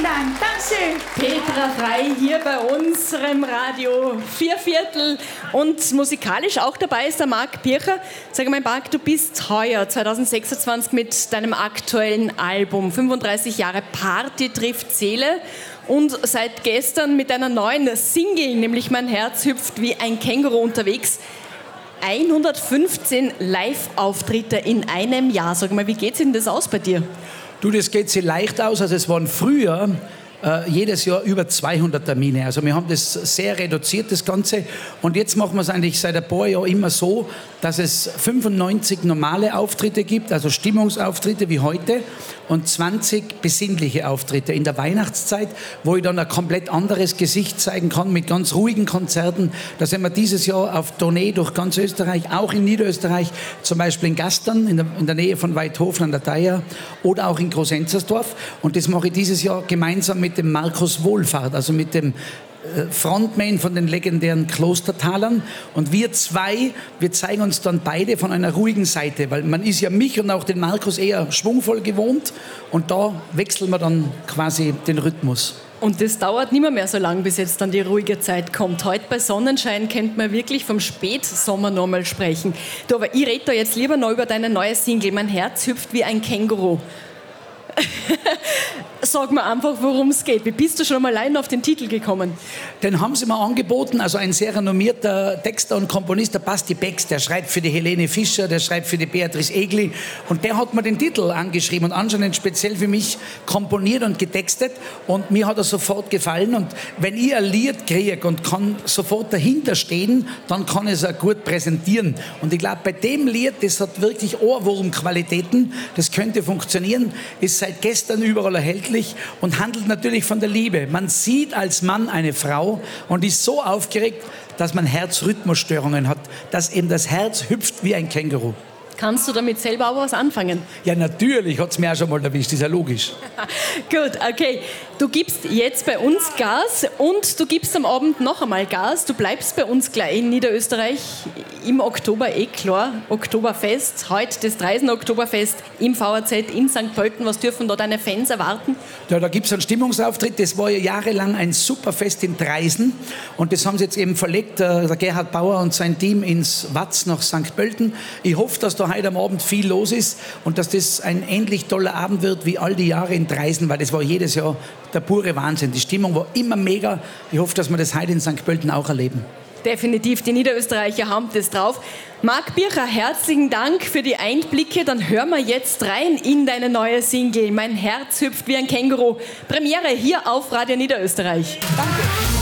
Dank. Dankeschön. Petra Frei hier bei unserem Radio 4/4 und musikalisch auch dabei ist der Marc Bircher. Sag mal, Marc, du bist heuer 2026 mit deinem aktuellen Album 35 Jahre Party trifft Seele und seit gestern mit einer neuen Single, nämlich Mein Herz hüpft wie ein Känguru unterwegs. 115 Live-Auftritte in einem Jahr. Sag mal, wie geht denn das aus bei dir? Du, das geht sehr leicht aus. Also es waren früher jedes Jahr über 200 Termine. Also wir haben das sehr reduziert, das Ganze. Und jetzt machen wir es eigentlich seit ein paar Jahren immer so, dass es 95 normale Auftritte gibt, also Stimmungsauftritte wie heute, und 20 besinnliche Auftritte in der Weihnachtszeit, wo ich dann ein komplett anderes Gesicht zeigen kann mit ganz ruhigen Konzerten. Da sind wir dieses Jahr auf Tournee durch ganz Österreich, auch in Niederösterreich, zum Beispiel in Gastern, in der Nähe von Weidhofen an der Theier oder auch in Großenzersdorf. Und das mache ich dieses Jahr gemeinsam mit dem Markus Wohlfahrt, also mit dem Frontman von den legendären Klostertalern. Und wir zeigen uns dann beide von einer ruhigen Seite, weil man ist ja mich und auch den Markus eher schwungvoll gewohnt und da wechseln wir dann quasi den Rhythmus. Und das dauert nicht mehr so lang, bis jetzt dann die ruhige Zeit kommt. Heute bei Sonnenschein könnte man wirklich vom Spätsommer noch mal sprechen. Du, aber ich rede da jetzt lieber noch über deine neue Single. Mein Herz hüpft wie ein Känguru. Sag mir einfach, worum es geht. Wie bist du schon mal allein auf den Titel gekommen? Den haben sie mir angeboten, also ein sehr renommierter Texter und Komponist, der Basti Becks, der schreibt für die Helene Fischer, der schreibt für die Beatrice Egli und der hat mir den Titel angeschrieben und anscheinend speziell für mich komponiert und getextet und mir hat er sofort gefallen und wenn ich ein Lied kriege und kann sofort dahinter stehen, dann kann ich es auch gut präsentieren und ich glaube, bei dem Lied, das hat wirklich Ohrwurmqualitäten, das könnte funktionieren, ist seit gestern überall erhältlich und handelt natürlich von der Liebe. Man sieht als Mann eine Frau und ist so aufgeregt, dass man Herzrhythmusstörungen hat, dass eben das Herz hüpft wie ein Känguru. Kannst du damit selber auch was anfangen? Ja, natürlich hat es mir auch schon mal erwischt, ist ja logisch. Gut, okay. Du gibst jetzt bei uns Gas und du gibst am Abend noch einmal Gas. Du bleibst bei uns gleich in Niederösterreich im Oktober, klar, Oktoberfest. Heute das Dreisen Oktoberfest im VAZ in St. Pölten. Was dürfen da deine Fans erwarten? Ja, da gibt es einen Stimmungsauftritt. Das war ja jahrelang ein Superfest in Dreisen und das haben sie jetzt eben verlegt, der Gerhard Bauer und sein Team ins Watz nach St. Pölten. Ich hoffe, dass da heute am Abend viel los ist und dass das ein ähnlich toller Abend wird wie all die Jahre in Dreisen, weil das war jedes Jahr der pure Wahnsinn. Die Stimmung war immer mega. Ich hoffe, dass wir das heute in St. Pölten auch erleben. Definitiv, die Niederösterreicher haben das drauf. Marc Bircher, herzlichen Dank für die Einblicke. Dann hören wir jetzt rein in deine neue Single. Mein Herz hüpft wie ein Känguru. Premiere hier auf Radio Niederösterreich. Danke.